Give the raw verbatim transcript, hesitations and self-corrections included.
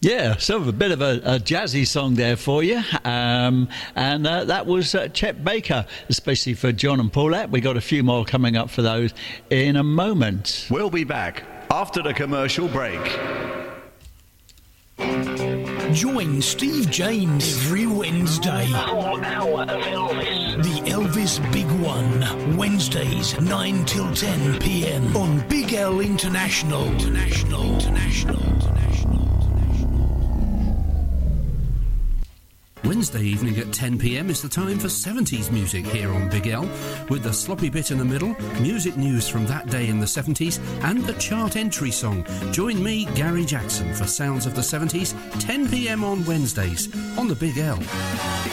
Yeah, sort of a bit of a, a jazzy song there for you. Um, and uh, that was uh, Chet Baker, especially for John and Paulette. We got a few more coming up for those in a moment. We'll be back after the commercial break. Join Steve James every Wednesday. A whole hour of Elvis. The Elvis Big One. Wednesdays, nine till ten p.m. on Big L International. International. International. International. Wednesday evening at ten p.m. is the time for seventies music here on Big L, with the sloppy bit in the middle, music news from that day in the seventies, and the chart entry song. Join me, Gary Jackson, for Sounds of the seventies, ten p.m. on Wednesdays on the Big L.